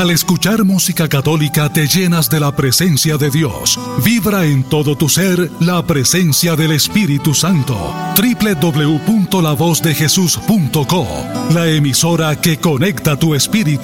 Al escuchar música católica te llenas de la presencia de Dios. Vibra en todo tu ser la presencia del Espíritu Santo. www.lavozdejesús.co, la emisora que conecta tu espíritu